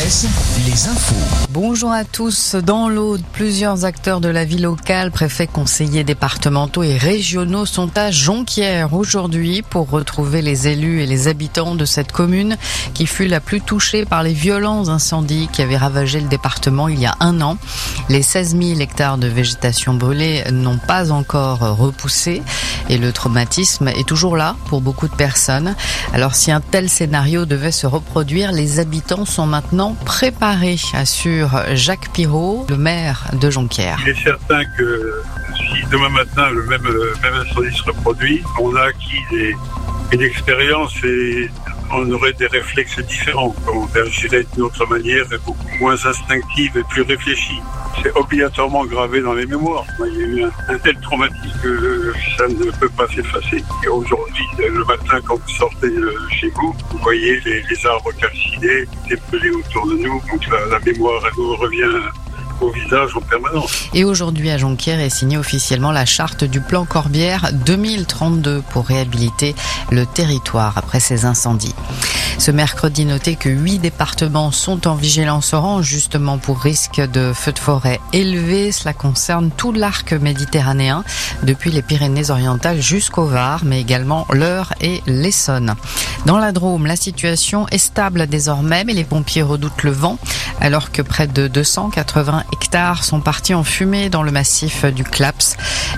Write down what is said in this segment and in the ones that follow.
Genèse, les infos. Bonjour à tous. Dans l'Aude, plusieurs acteurs de la vie locale, préfets, conseillers départementaux et régionaux sont à Jonquière aujourd'hui pour retrouver les élus et les habitants de cette commune qui fut la plus touchée par les violents incendies qui avaient ravagé le département il y a un an. Les 16 000 hectares de végétation brûlée n'ont pas encore repoussé et le traumatisme est toujours là pour beaucoup de personnes. Alors si un tel scénario devait se reproduire, les habitants sont maintenant préparés, assure Jacques Pirot, le maire de Jonquière. Il est certain que si demain matin le même incendie se reproduit, on a acquis une expérience et on aurait des réflexes différents. On agirait d'une autre manière, beaucoup moins instinctive et plus réfléchie. C'est obligatoirement gravé dans les mémoires. Il y a eu un tel traumatisme que ça ne peut pas s'effacer. Et aujourd'hui, le matin, quand vous sortez chez vous, vous voyez les arbres calcinés, dépelés autour de nous. Donc la mémoire, elle vous revient au visage en permanence. Et aujourd'hui, à Jonquière est signée officiellement la charte du plan Corbière 2032 pour réhabiliter le territoire après ces incendies. Ce mercredi, notez que 8 départements sont en vigilance orange justement pour risque de feux de forêt élevé. Cela concerne tout l'arc méditerranéen, depuis les Pyrénées-Orientales jusqu'au Var, mais également l'Eure et l'Essonne. Dans la Drôme, la situation est stable désormais, mais les pompiers redoutent le vent, alors que près de 280 hectares sont partis en fumée dans le massif du Claps.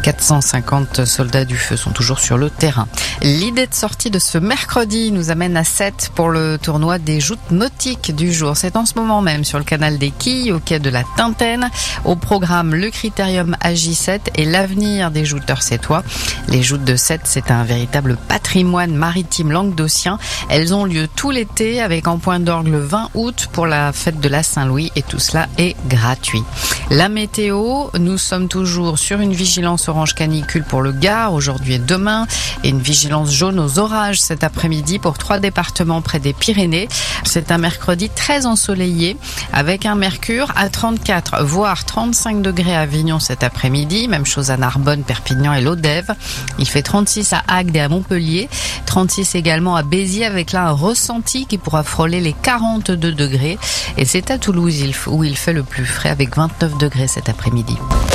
450 soldats du feu sont toujours sur le terrain. L'idée de sortie de ce mercredi nous amène à 7 pour le tournoi des joutes nautiques du jour. C'est en ce moment même sur le canal des Quilles, au quai de la Tintaine. Au programme, le critérium AJ7 et l'avenir des jouteurs sétois. Les joutes de 7, c'est un véritable patrimoine maritime languedocien. Elles ont lieu tout l'été avec en point d'orgue le 20 août pour la fête de la Saint-Louis et tout cela est gratuit. La météo, nous sommes toujours sur une vigilance orange canicule pour le Gard aujourd'hui et demain et une vigilance jaune aux orages cet après-midi pour 3 départements près des Pyrénées. C'est un mercredi très ensoleillé avec un mercure à 34 voire 35 degrés à Avignon cet après-midi. Même chose à Narbonne, Perpignan et Lodève. Il fait 36 à Agde et à Montpellier. 36 également à Béziers avec là un ressenti qui pourra frôler les 42 degrés. Et c'est à Toulouse où il fait le plus frais avec 29 degrés cet après-midi.